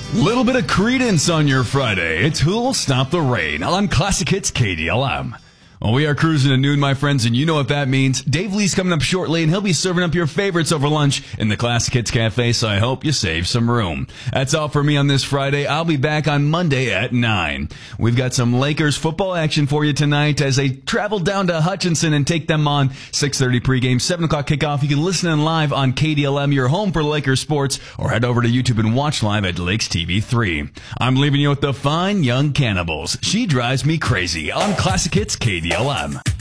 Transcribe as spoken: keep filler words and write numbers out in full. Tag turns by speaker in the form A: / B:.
A: Little bit of credence on your Friday. It's Who'll Stop the Rain on Classic Hits K D L M. Well, we are cruising to noon, my friends, and you know what that means. Dave Lee's coming up shortly, and he'll be serving up your favorites over lunch in the Classic Hits Cafe, so I hope you save some room. That's all for me on this Friday. I'll be back on Monday at nine. We've got some Lakers football action for you tonight as they travel down to Hutchinson and take them on. six thirty pregame, seven o'clock kickoff. You can listen in live on K D L M, your home for Lakers sports, or head over to YouTube and watch live at Lakes T V three. I'm leaving you with the Fine Young Cannibals. She Drives Me Crazy on Classic Hits K D L M.